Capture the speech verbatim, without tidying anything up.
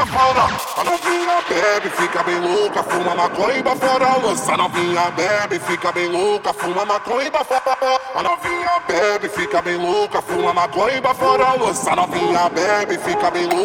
fora. A novinha bebe, fica bem louca, fuma maconha e fora a louça. A novinha bebe, fica bem louca, fuma maconha e fora. A novinha bebe, fica bem louca, fuma maconha e fora a louça. A novinha bebe, fica bem louca.